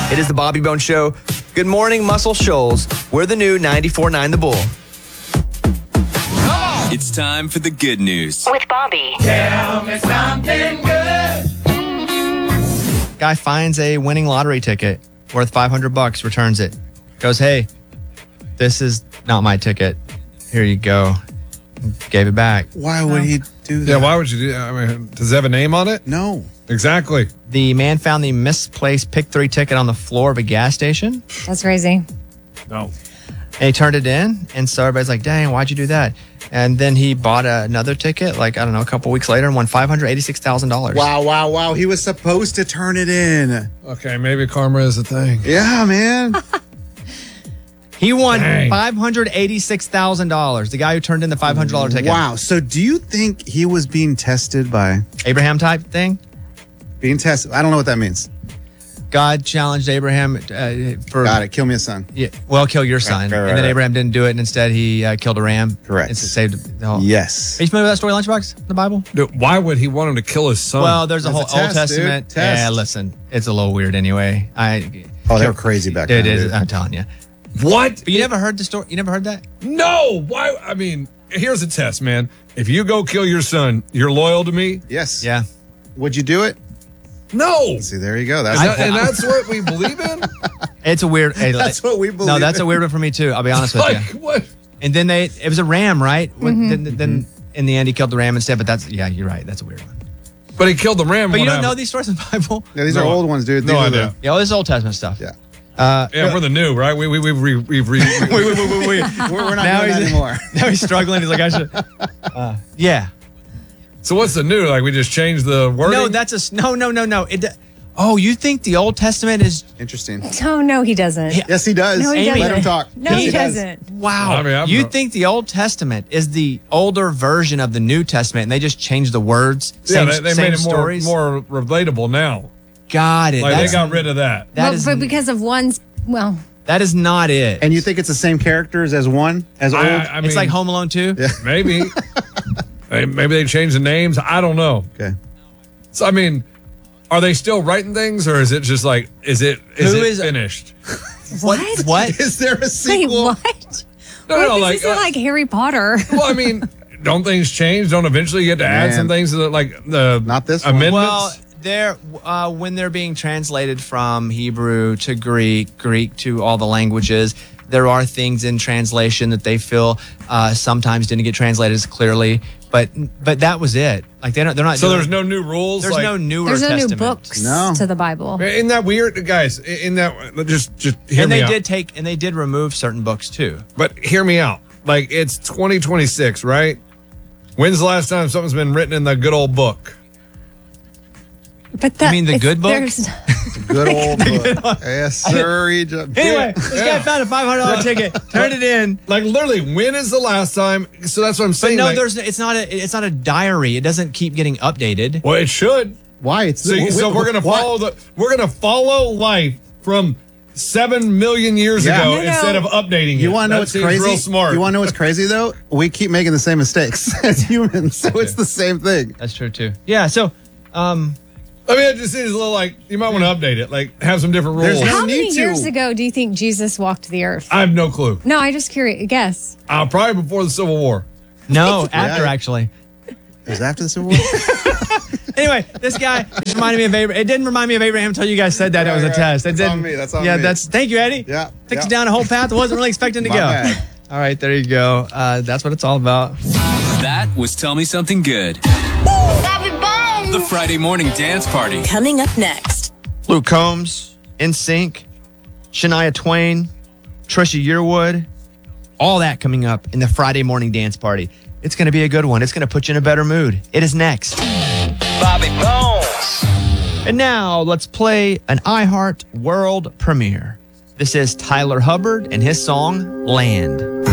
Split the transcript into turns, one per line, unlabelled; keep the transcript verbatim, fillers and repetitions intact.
It is the Bobby Bones Show. Good morning, Muscle Shoals. We're the new ninety-four point nine The Bull.
It's time for the good news.
With Bobby.
Tell me something good.
Guy finds a winning lottery ticket worth five hundred bucks, returns it. Goes, hey, this is not my ticket. Here you go. Gave it back.
Why would he do that?
Yeah, why would you do that? I mean, does it have a name on it?
No.
Exactly.
The man found the misplaced pick three ticket on the floor of a gas station.
That's crazy.
No.
And he turned it in. And so everybody's like, dang, why'd you do that? And then he bought a, another ticket, like, I don't know, a couple weeks later and won five hundred eighty-six thousand dollars.
Wow, wow, wow. He was supposed to turn it in.
Okay, maybe karma is a thing.
Yeah, man.
He won
Dang.
five hundred eighty-six thousand dollars. The guy who turned in the five hundred dollars ticket.
Wow. So do you think he was being tested by...
Abraham type thing.
Being tested? I don't know what that means.
God challenged Abraham uh, for...
Got it. Kill me a son.
Yeah, well, kill your son.
right, right,
and then
right.
Abraham didn't do it, and instead he uh, killed a ram.
Correct.
And saved the whole...
Yes.
Are you familiar with that story, Lunchbox, in the Bible?
Dude, why would he want him to kill his son?
Well, there's a
That's
whole
a test,
Old Testament.
dude. Test.
Yeah, listen, it's a little weird anyway. I.
Oh, they were crazy back
It
then.
is.
dude.
I'm telling you.
what?
But you never heard the story. You never heard that?
No. Why? I mean, here's a test, man. If you go kill your son, you're loyal to me?
Yes.
Yeah.
Would you do it?
No.
See, there you go. That's,
Is that- and that's what we believe in?
It's a weird. hey,
that's what we believe.
No, that's
in.
a weird one for me too. I'll be honest with
Like,
you.
what?
And then they, it was a ram, right? When, then, then in the end, he killed the ram instead. But that's, yeah, you're right. That's a weird one.
But he killed the ram.
But you
what
don't know
happened?
these stories in the Bible?
Yeah, these
No,
are old ones, dude.
no
These are
idea.
the-
Yeah, well, this is Old Testament stuff.
Yeah.
Uh,
Yeah, we're the new, right? We, we, we've re, we've re,
wait, wait, wait, wait, wait.
We're, we're not
Now
doing that
he's-
anymore.
Now he's struggling. He's like, I should. Uh, yeah.
So what's the new? Like we just changed the wording?
No, that's a s- no, no, no, no. It. Oh, you think the Old Testament is?
Interesting.
Oh, no, he doesn't.
Yeah.
Yes, he does.
No, he
Let
doesn't.
him talk.
No,
Yes,
he
does.
doesn't.
Wow.
I mean, I'm
you
not-
think the Old Testament is the older version of the New Testament, and they just changed the words?
Yeah,
Same,
they, they
same
made it more,
stories.
more relatable now.
Got it.
Like they
That's-
got rid of that.
that
But,
is
but because of one's, well,
that is not it.
And you think it's the same characters as one, as old?
I, I mean,
it's like Home Alone two.
Yeah.
maybe. Hey, maybe they changed the names. I don't know.
Okay.
So I mean, are they still writing things, or is it just like is it is
Who
it
is-
finished?
what?
What?
Is there a
Wait,
sequel?
what?
No,
Wait,
no,
this
like
isn't
uh,
like Harry Potter.
well, I mean, don't things change? Don't eventually you get to add
Man.
some things to the, like the
Not this one.
amendments?
Well, they're uh, when they're being translated from Hebrew to Greek, Greek to all the languages. There are things in translation that they feel uh, sometimes didn't get translated as clearly, but but that was it. Like they don't, they're not.
so
doing-
there's no new rules.
there's
like,
no newer
There's no
testament.
new books
No.
to the Bible.
Isn't that weird, guys? In that, just just hear
And
me
they
out.
did take and they did remove certain books too.
But hear me out. Like it's twenty twenty-six, right? When's the last time something's been written in the good old book?
But that,
mean the
if
good book?
there's-
Good old book. Yes, sir. He ju-
Anyway, this guy found a five hundred dollar ticket, turned it in.
Like literally, when is the last time? So that's what I'm
But
saying.
no,
like,
there's it's not a it's not a diary. It doesn't keep getting updated.
well, it should.
Why? It's
So,
wh-
so
wh-
we're gonna
what?
follow the we're gonna follow life from seven million years
Yeah.
ago
No,
no.
instead of updating it.
You want to know
That
what's
seems
crazy?
Real smart.
You want to know what's crazy though? We keep making the same mistakes as humans, so it's the same thing.
That's true too. Yeah. So, um,
I mean, it just seems a little like you might want to update it, like have some different
There's
rules.
no
How many
need to.
years ago do you think Jesus walked the earth?
I have no clue.
No, I just curious. Guess.
Uh, probably before the Civil War.
no, after
Yeah.
actually.
It was after the Civil War.
Anyway, this guy just reminded me of Abraham. It didn't remind me of Abraham until you guys said that it was a
Right, right.
test. It
That's
didn't.
on me. That's on
yeah,
me.
that's. Thank you, Eddie.
Yeah,
Takes
yeah.
you down a whole path I wasn't really expecting to
My
go.
bad.
All right, there you go. Uh, that's what it's all about.
That was Tell Me Something Good.
Bobby Bones.
The Friday morning dance party.
Coming up next.
Luke Combs, N Sync, Shania Twain, Trisha Yearwood, all that coming up in the Friday morning dance party. It's going to be a good one. It's going to put you in a better mood. It is next.
Bobby Bones.
And now let's play an iHeart world premiere. This is Tyler Hubbard and his song Land.